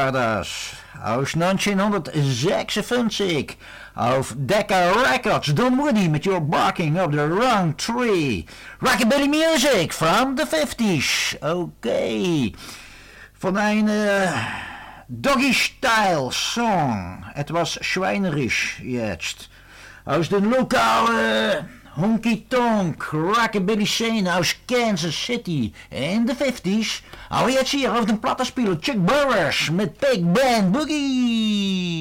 war das. Aus 1956. Auf Decca Records. Don Woody mit You're Barking Up the Wrong Tree. Rockabilly music from the 50s. Okay. Von einer Doggy-Style Song. Etwas schweinerisch jetzt. Aus den lokalen honky-tonk rockabilly Szene aus Kansas City in de 50s. Aber jetzt hier auf dem Plattenspieler Chuck Burris mit Big Band Boogie.